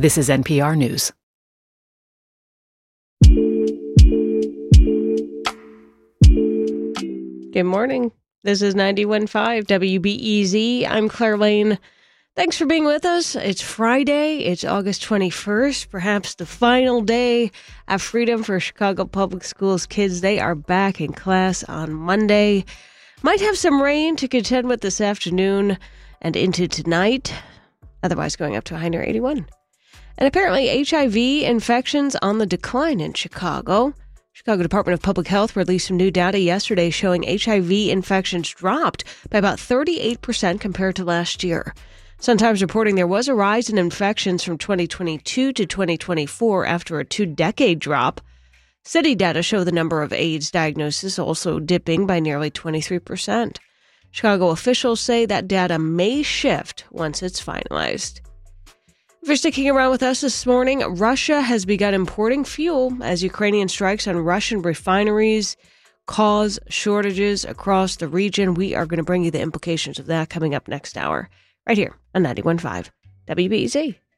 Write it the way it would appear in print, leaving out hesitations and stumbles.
This is NPR News. Good morning. This is 91.5 WBEZ. I'm Claire Lane. Thanks for being with us. It's Friday. It's August 21st, perhaps the final day of freedom for Chicago Public Schools kids. They are back in class on Monday. Might have some rain to contend with this afternoon and into tonight. Otherwise going up to a high near 81. And apparently HIV infections on the decline in Chicago. Chicago Department of Public Health released some new data yesterday showing HIV infections dropped by about 38% compared to last year. Sun-Times reporting there was a rise in infections from 2022 to 2024 after a two-decade drop. City data show the number of AIDS diagnoses also dipping by nearly 23%. Chicago officials say that data may shift once it's finalized. If you're sticking around with us this morning, Russia has begun importing fuel as Ukrainian strikes on Russian refineries cause shortages across the region. We are going to bring you the implications of that coming up next hour, right here on 91.5 WBEZ.